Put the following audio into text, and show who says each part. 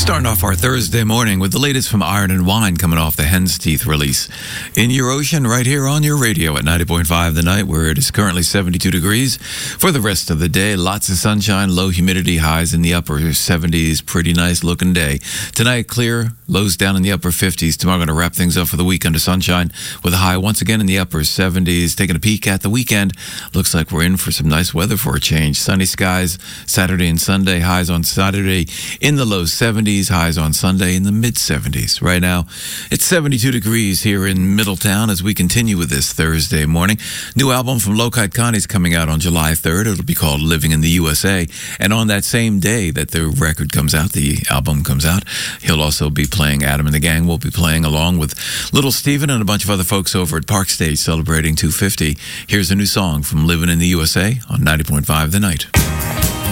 Speaker 1: Starting off our Thursday morning with the latest from Iron and Wine coming off the Hen's Teeth release. In Your Ocean, right here on your radio at 90.5 The Night, where it is currently 72 degrees. For the rest of the day, lots of sunshine, low humidity, highs in the upper 70s. Pretty nice looking day. Tonight, clear, lows down in the upper 50s. Tomorrow, going to wrap things up for the week under sunshine with a high once again in the upper 70s. Taking a peek at the weekend, looks like we're in for some nice weather for a change. Sunny skies Saturday and Sunday, highs on Saturday in the low 70s. Highs on Sunday in the mid-70s. Right now, it's 72 degrees here in Middletown as we continue with this Thursday morning. New album from Lokite Connie is coming out on July 3rd. It'll be called Living in the USA. And on that same day that the record comes out, the album comes out, he'll also be playing, Adam and the Gang will be playing along with Little Steven and a bunch of other folks over at Park Stage celebrating 250. Here's a new song from Living in the USA on 90.5 The Night.